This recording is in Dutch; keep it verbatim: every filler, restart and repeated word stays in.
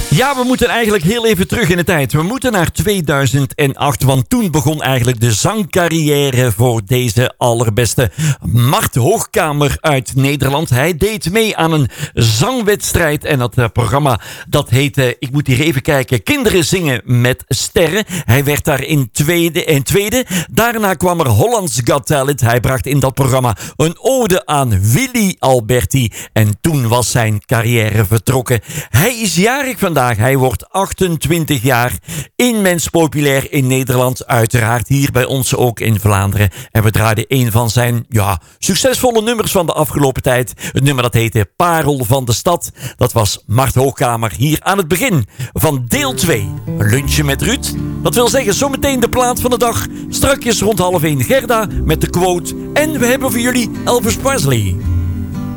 Ja, we moeten eigenlijk heel even terug in de tijd. We moeten naar tweeduizend acht, want toen begon eigenlijk de zangcarrière voor deze allerbeste Mart Hoogkamer uit Nederland. Hij deed mee aan een zangwedstrijd en dat uh, programma dat heette, ik moet hier even kijken, Kinderen zingen met sterren. Hij werd daar in tweede en tweede. Daarna kwam er Hollands Got Talent. Hij bracht in dat programma een ode aan Willy Alberti en toen was zijn carrière vertrokken. Hij is jarig vandaag. Hij wordt achtentwintig jaar. Immens populair in Nederland. Uiteraard hier bij ons ook in Vlaanderen. En we draaiden een van zijn ja, succesvolle nummers van de afgelopen tijd. Het nummer dat heette Parel van de Stad. Dat was Mart Hoogkamer hier aan het begin van deel twee. Een lunchje met Ruud. Dat wil zeggen zometeen de plaat van de dag. Strakjes rond half één Gerda met de quote. En we hebben voor jullie Elvis Presley.